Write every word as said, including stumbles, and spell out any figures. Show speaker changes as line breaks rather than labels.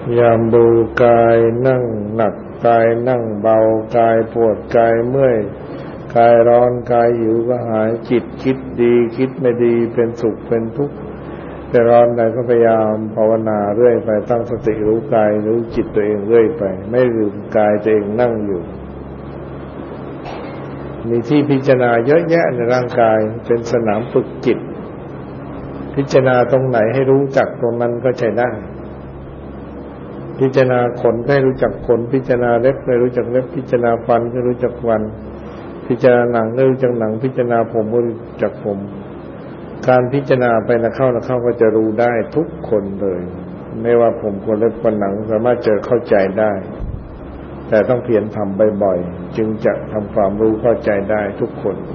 ยามดูกายนั่งหนักกายนั่งเบากายปวดกายเมื่อยกายร้อนกายหิวก็หายจิตคิดดีคิดไม่ดีเป็นสุขเป็นทุกข์แต่ร้อนใดก็พยายามภาวนาเรื่อยไปตั้งสติรู้กายรู้จิตตัวเองเรื่อยไปไม่ลืมกายตัวเองนั่งอยู่มีที่พิจารณาเยอะแยะในร่างกายเป็นสนามฝึกจิตพิจารณาตรงไหนให้รู้จักตรงนั้นก็ใช้ได้พิจารณาขนให้รู้จักขนพิจารณาเล็บให้รู้จักเล็บพิจารณาฟันให้รู้จักฟันพิจารณาหนังให้รู้จักหนังพิจารณาผมให้รู้จักผมการพิจารณาไปนะเข้านะเข้าก็จะรู้ได้ทุกคนเลยไม่ว่าผมขนเล็บฟันหนังสามารถจะเข้าใจได้แต่ต้องเพียรทำบ่อยๆจึงจะทำความรู้เข้าใจได้ทุกคน